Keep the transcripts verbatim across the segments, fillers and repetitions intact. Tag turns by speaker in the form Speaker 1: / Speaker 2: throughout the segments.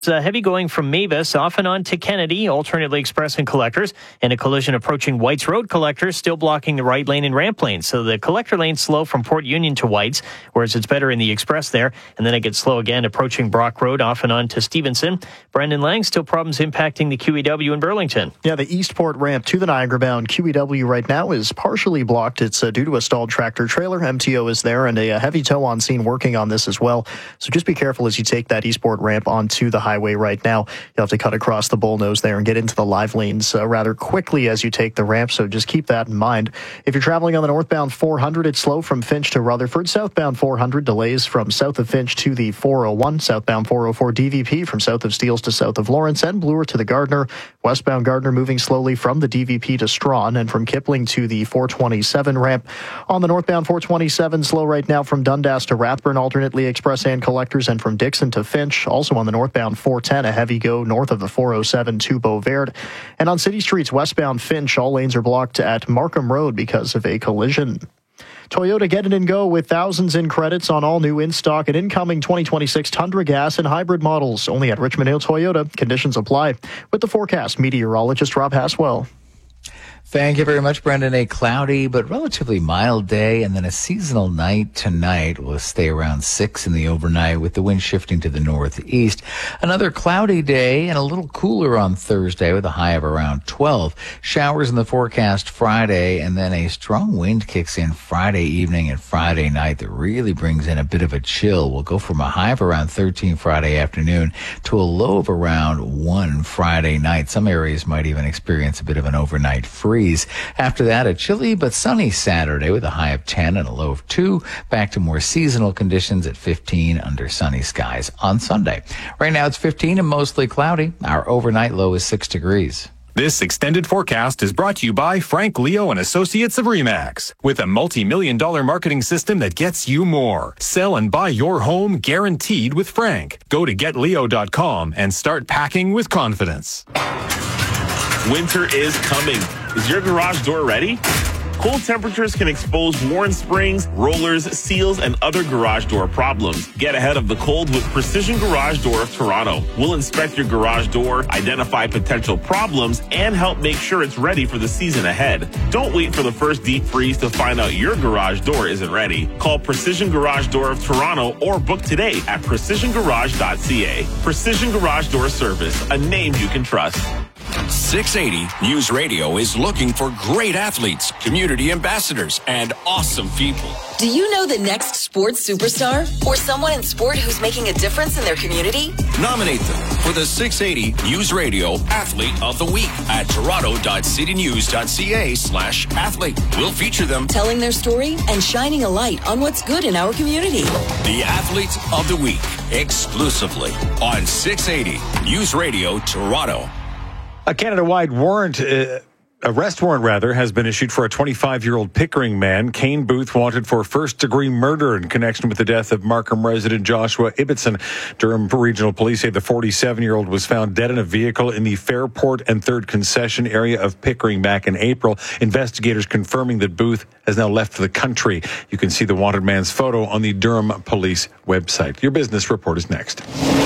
Speaker 1: Uh, heavy going from Mavis off and on to Kennedy, alternately express and collectors, and a collision approaching Whites Road collectors, still blocking the right lane and ramp lane. So the collector lane slow from Port Union to Whites, whereas it's better in the express there. And then it gets slow again approaching Brock Road off and on to Stevenson. Brendan Lang, still problems impacting the Q E W in Burlington.
Speaker 2: Yeah, the Eastport ramp to the Niagara bound Q E W right now is partially blocked. It's uh, due to a stalled tractor trailer. M T O is there, and a, a heavy tow on scene working on this as well. So just be careful as you take that Eastport ramp onto the highway right now. You'll have to cut across the bullnose there and get into the live lanes uh, rather quickly as you take the ramp, so just keep that in mind. If you're traveling on the northbound four hundred, it's slow from Finch to Rutherford. Southbound four hundred, delays from south of Finch to the four oh one. Southbound four oh four D V P from south of Steeles to south of Lawrence, and Bloor to the Gardner. Westbound Gardner moving slowly from the D V P to Strawn, and from Kipling to the four twenty-seven ramp. On the northbound four twenty-seven, slow right now from Dundas to Rathburn, alternately express and collectors, and from Dixon to Finch. Also on the northbound four ten, a heavy go north of the four oh seven to Beauverde. And on city streets westbound Finch, all lanes are blocked at Markham Road because of a collision. Toyota, get it and go with thousands in credits on all new in-stock and incoming twenty twenty-six Tundra gas and hybrid models. Only at Richmond Hill Toyota. Conditions apply. With the forecast, meteorologist Rob Haswell.
Speaker 3: Thank you very much, Brendan. A cloudy but relatively mild day, and then a seasonal night tonight. Will stay around six in the overnight with the wind shifting to the northeast. Another cloudy day and a little cooler on Thursday with a high of around twelve. Showers in the forecast Friday, and then a strong wind kicks in Friday evening and Friday night that really brings in a bit of a chill. We'll go from a high of around thirteen Friday afternoon to a low of around one Friday night. Some areas might even experience a bit of an overnight freeze. After that, a chilly but sunny Saturday with a high of ten and a low of two. Back to more seasonal conditions at fifteen under sunny skies on Sunday. Right now it's fifteen and mostly cloudy. Our overnight low is six degrees.
Speaker 4: This extended forecast is brought to you by Frank Leo and Associates of RE/MAX. With a multi-million dollar marketing system that gets you more. Sell and buy your home guaranteed with Frank. Go to get leo dot com and start packing with confidence.
Speaker 5: Winter is coming. Is your garage door ready? Cold temperatures can expose worn springs, rollers, seals, and other garage door problems. Get ahead of the cold with Precision Garage Door of Toronto. We'll inspect your garage door, identify potential problems, and help make sure it's ready for the season ahead. Don't wait for the first deep freeze to find out your garage door isn't ready. Call Precision Garage Door of Toronto or book today at precision garage dot c a. Precision Garage Door Service, a name you can trust.
Speaker 6: six eighty News Radio is looking for great athletes, community ambassadors, and awesome people.
Speaker 7: Do you know the next sports superstar? Or someone in sport who's making a difference in their community?
Speaker 6: Nominate them for the six eighty News Radio Athlete of the Week at toronto dot city news dot c a slash athlete. We'll feature them
Speaker 7: telling their story and shining a light on what's good in our community.
Speaker 6: The Athlete of the Week, exclusively on six eighty News Radio Toronto.
Speaker 8: A Canada-wide warrant, uh, arrest warrant rather, has been issued for a twenty-five-year-old Pickering man, Kane Booth, wanted for first-degree murder in connection with the death of Markham resident Joshua Ibbotson. Durham Regional Police say the forty-seven-year-old was found dead in a vehicle in the Fairport and third Concession area of Pickering back in April. Investigators confirming that Booth has now left the country. You can see the wanted man's photo on the Durham Police website. Your business report is next.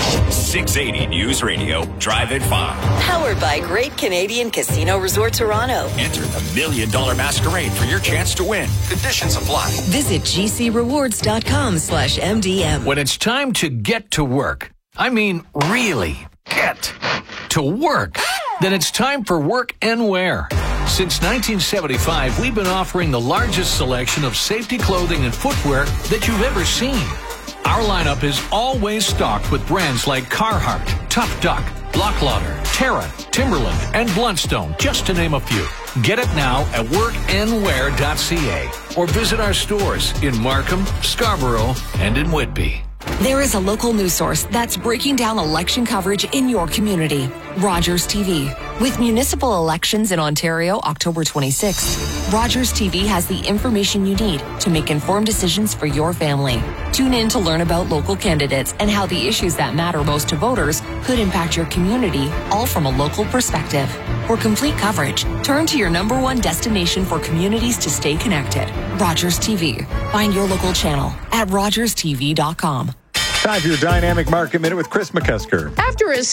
Speaker 6: six eighty News Radio, Drive at five.
Speaker 7: Powered by Great Canadian Casino Resort Toronto.
Speaker 6: Enter the Million Dollar Masquerade for your chance to win. Conditions apply.
Speaker 7: Visit g c rewards dot com slash m d m.
Speaker 9: When it's time to get to work, I mean really get to work, then it's time for Work and Wear. Since nineteen seventy-five, we've been offering the largest selection of safety clothing and footwear that you've ever seen. Our lineup is always stocked with brands like Carhartt, Tough Duck, Blocklauder, Terra, Timberland, and Bluntstone, just to name a few. Get it now at work and wear dot c a or visit our stores in Markham, Scarborough, and in Whitby.
Speaker 10: There is a local news source that's breaking down election coverage in your community. Rogers T V. With municipal elections in Ontario October twenty-sixth, Rogers T V has the information you need to make informed decisions for your family. Tune in to learn about local candidates and how the issues that matter most to voters could impact your community, all from a local perspective. For complete coverage, turn to your number one destination for communities to stay connected. Rogers T V. Find your local channel at rogers t v dot com.
Speaker 8: Time for your Dynamic Market Minute with Chris McCusker.
Speaker 11: After a